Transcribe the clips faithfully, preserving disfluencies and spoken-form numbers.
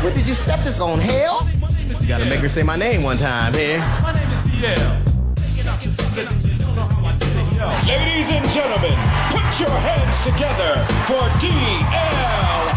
What did you set this on, hell? You gotta make her say my name one time here. My name is D L. Ladies and gentlemen, put your hands together for D L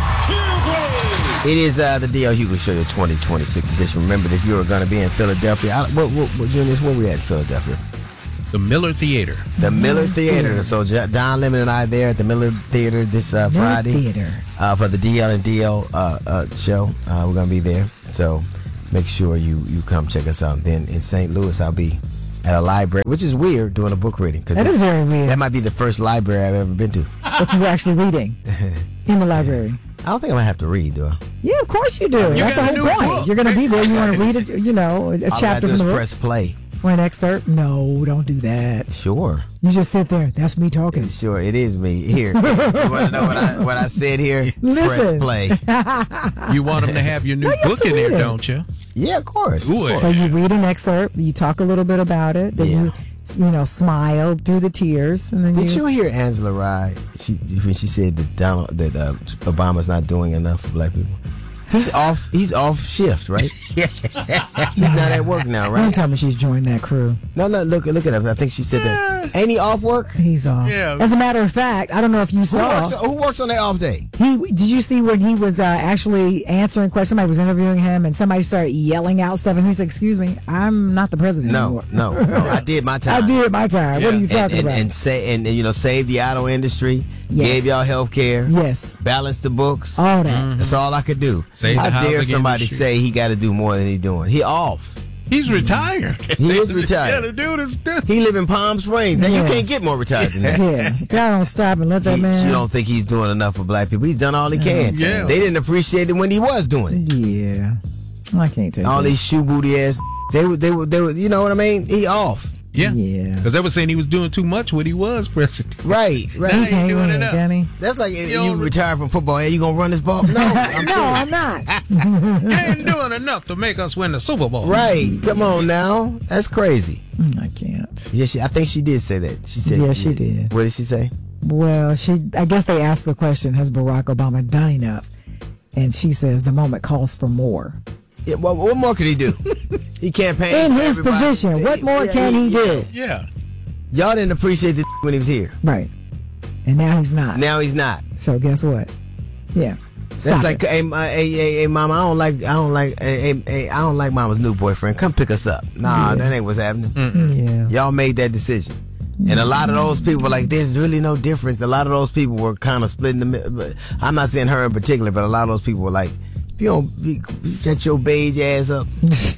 Hughley. It is uh, the D L Hughley Show, the twenty twenty-six edition. Remember, if you were going to be in Philadelphia, I, what, what, what, Junius, where we at in Philadelphia? The Miller Theater. The Miller Theater. So Don Lemon and I there at the Miller Theater this uh, Miller Friday Theater. Uh, for the D L and D L uh, uh, show. Uh, we're going to be there. So make sure you, you come check us out. Then in Saint Louis, I'll be at a library, which is weird, doing a book reading. That is very weird. That might be the first library I've ever been to. But you were actually reading in the library. I don't think I'm going to have to read, do I? Yeah, of course you do. You That's the got a whole new point. book. You're going to be there. You want to read it, you know, a All I chapter have to do from is the book. press play. Or an excerpt. No, don't do that. Sure. You just sit there. That's me talking. Sure, it is me. Here. You want to know what I, what I said here? Listen. Press play. You want them to have your new No, you have book to in there, read it. don't you? Yeah, of course. Good. Of course. So you read an excerpt, you talk a little bit about it, then Yeah. you, you know, smile through the tears, and then Did you. you hear Angela Rye? She when she said that Donald that uh, Obama's not doing enough for black people. He's off. He's off shift, right? He's not at work now, Don't right? tell me she's joined that crew. No, no. Look, look at him. I think she said that. Ain't he off work? He's off. Yeah. As a matter of fact, I don't know if you Who saw. works, who works on their off day? He did you see when he was uh, actually answering questions? Somebody was interviewing him, and somebody started yelling out stuff, and he said, "Excuse me, I'm not the president No, anymore." no, no. I did my time. I did my time. What are you Yeah. talking and, and, about? and say and, and you know save the auto industry, Yes. gave y'all health care, Yes, balance the books. all that. That's all I could do. Save the How dare housing somebody industry. say he got to do more than he doing? He off. He's retired. He is retired. Yeah, the dude is good. He live in Palm Springs. Then Yeah. you can't get more retired than that. Yeah, y'all don't stop and let that He- man. you don't think he's doing enough for black people? He's done all he can. Yeah. They didn't appreciate it when he was doing it. Yeah, I can't take All it. these shoe booty ass. They were, they were, they were. You know what I mean? He off. Yeah. Yeah. Because they were saying he was doing too much when he was president. Right, He right. ain't can't doing win, enough. can he? That's like if You you don't- retire from football. Hey, you gonna run this ball? No, I'm No, cool. I'm not. He ain't doing enough to make us win the Super Bowl. Right. Come on now. That's crazy. Mm, I can't. Yeah, she, I think she did say that. She said. Yeah, she did. What did she say? Well, she. I guess they asked the question: has Barack Obama done enough? And she says the moment calls for more. Yeah, well, what more could he do? He campaigned In for his everybody. position, what more Yeah, can he do? Yeah. Y'all didn't appreciate the when he was here. Right. And now he's not. Now he's not. So guess what? Yeah. That's Stop like, it. hey, my, hey, hey, hey, mama, I don't like, I don't like, hey, hey, hey, I don't like mama's new boyfriend. Come pick us up. Nah, Yeah. that ain't what's happening. Yeah. Y'all made that decision. And a lot of those people were like, there's really no difference. A lot of those people were kind of split in the middle. I'm not saying her in particular, but a lot of those people were like, if you don't be, shut your beige ass up.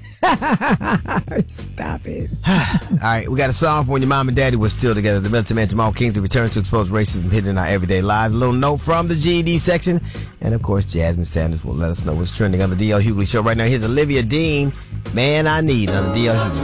Stop it. All right, we got a song for when your mom and daddy were still together. The Milton Man Jamal Kingsley returned to expose racism hidden in our everyday lives. A little note from the G E D section. And of course, Jasmine Sanders will let us know what's trending on the D L Hughley Show right now. Here's Olivia Dean. Man, I need on the D L Hughley.